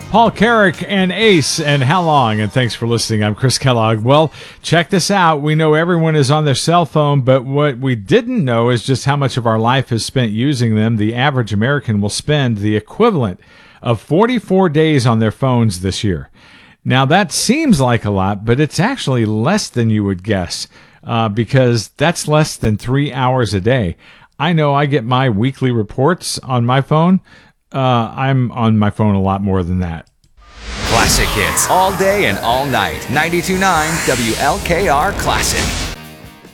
Paul Carrick and Ace and How Long, and thanks for listening. I'm Chris Kellogg. Well, check this out. We know everyone is on their cell phone, but what we didn't know is just how much of our life is spent using them. The average American will spend the equivalent of 44 days on their phones this year. Now, that seems like a lot, but it's actually less than you would guess, because that's less than 3 hours a day. I know I get my weekly reports on my phone. I'm on my phone a lot more than that. Classic hits all day and all night. 92.9 WLKR Classic.